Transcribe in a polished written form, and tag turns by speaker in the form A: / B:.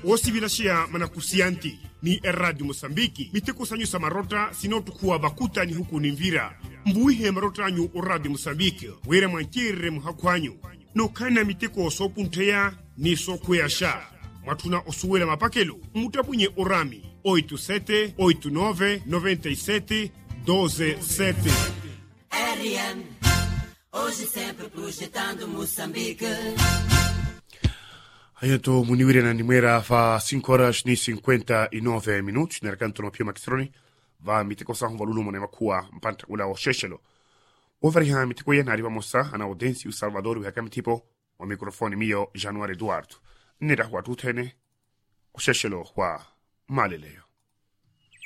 A: osivilashia manakusianti ni Radio Mosambiki mitikusanyusa marota sinotukuwa bakuta ni huku ni mvira mbuihe marota anyu o Radio Mosambiki wera mwankirire muhakwanyu no kana mitiko sopunteya ni sokweyasha matuna osuwela mapakelo mutapunye orami 87 89 97 127
B: RN, hoje sempre projetando Moçambique.
A: Hayato muniwire na nimwera fa 5 horas ni 59 minutos nerakanto no pio makistroni va mitiko sa valulu mone makua mpanta ula o sheshelo over ha mitiko ya nariva mosa ana Audencio Salvador wa kamtipo wa mikrofoni mio January Eduardo nera kwa tutene o sheshelo kwa maleleo